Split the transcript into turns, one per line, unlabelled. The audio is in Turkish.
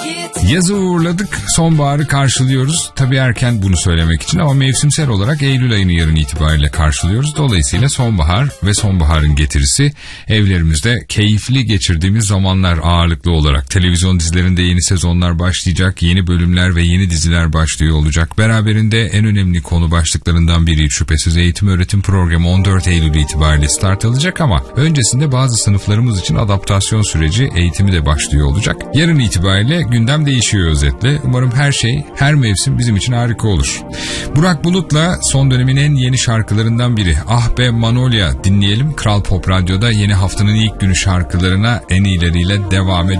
Yazı uğurladık, sonbaharı karşılıyoruz. Tabii erken bunu söylemek için ama mevsimsel olarak Eylül ayını yarın itibariyle karşılıyoruz. Dolayısıyla sonbahar ve sonbaharın getirisi evlerimizde keyifli geçirdiğimiz zamanlar ağırlıklı olarak. Televizyon dizilerinde yeni sezonlar başlayacak, yeni bölümler ve yeni diziler başlıyor olacak. Beraberinde en önemli konu başlıklarından biri şüphesiz eğitim öğretim programı 14 Eylül itibariyle start alacak ama öncesinde bazı sınıflarımız için adaptasyon süreci eğitimi de başlıyor olacak. Yarın itibariyle gündem değişiyor özetle. Umarım her mevsim bizim için harika olur. Burak Bulut'la son dönemin en yeni şarkılarından biri Ah Be Manolya dinleyelim. Kral Pop Radyo'da yeni haftanın ilk günü şarkılarına en iyileriyle devam edelim.